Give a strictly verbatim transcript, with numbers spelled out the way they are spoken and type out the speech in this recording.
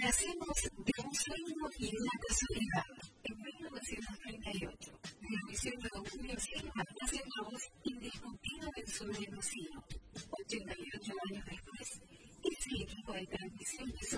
Nacemos de un sueño y de una casualidad en mil novecientos treinta y ocho. En diciembre de Julio Silva nace una voz indiscutible del sur de Lucino. ochenta y ocho años después, ese equipo de transmisión hizo